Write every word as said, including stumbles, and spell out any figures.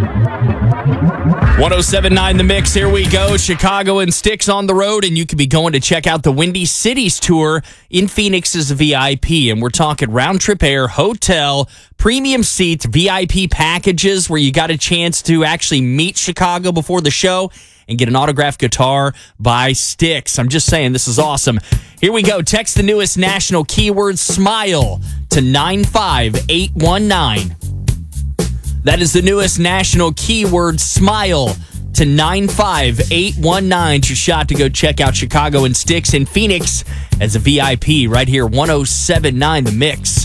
one oh seven point nine The Mix. Here we go. Chicago and Styx on the road, and you could be going to check out the Windy Cities Tour in Phoenix's V I P. And we're talking round-trip air, hotel, premium seats, V I P packages where you got a chance to actually meet Chicago before the show and get an autographed guitar by Styx. I'm just saying, this is awesome. Here we go. Text the newest national keyword, SMILE, to nine five eight one nine. That is the newest national keyword, SMILE, to nine five eight one nine. It's your shot to go check out Chicago and Styx in Phoenix as a V I P right here, one oh seven point nine The Mix.